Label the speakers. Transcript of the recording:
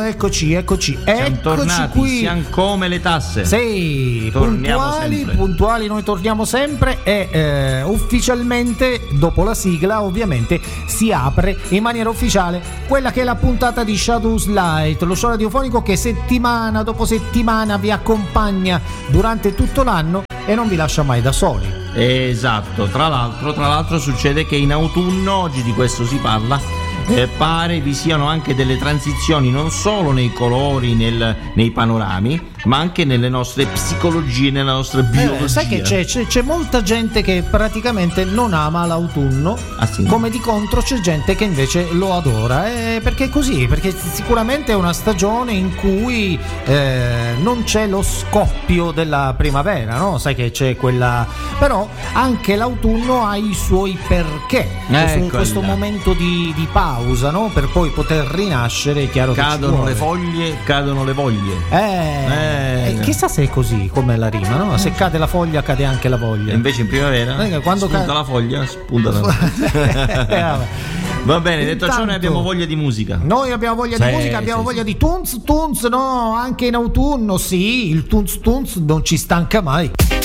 Speaker 1: eccoci
Speaker 2: Siamo tornati,
Speaker 1: qui.
Speaker 2: siamo come le tasse.
Speaker 1: Sì,
Speaker 2: Torniamo
Speaker 1: puntuali, noi torniamo sempre e ufficialmente dopo la sigla ovviamente si apre in maniera ufficiale quella che è la puntata di Shadows Light, lo show radiofonico che settimana dopo settimana vi accompagna durante tutto l'anno e non vi lascia mai da soli.
Speaker 2: Esatto, tra l'altro succede che in autunno, oggi di questo si parla, pare vi siano anche delle transizioni non solo nei colori, nei panorami, ma anche nelle nostre psicologie, nella nostra biologia.
Speaker 1: Sai che c'è molta gente che praticamente non ama l'autunno,
Speaker 2: sì?
Speaker 1: Come di contro c'è gente che invece lo adora, perché è così, perché sicuramente è una stagione in cui non c'è lo scoppio della primavera, no? Sai che c'è quella, però anche l'autunno ha i suoi perché, questo momento di pausa, no? Per poi poter rinascere, è chiaro
Speaker 2: cadono le foglie, cadono le voglie.
Speaker 1: Chissà se è così come la rima, no? Se cade la foglia cade anche la voglia.
Speaker 2: E invece in primavera
Speaker 1: quando
Speaker 2: spunta la foglia, spunta la foglia. Va bene, detto ciò, noi abbiamo voglia di musica.
Speaker 1: Noi abbiamo voglia di musica, abbiamo voglia di tunz, no? Anche in autunno, sì, il tunz non ci stanca mai.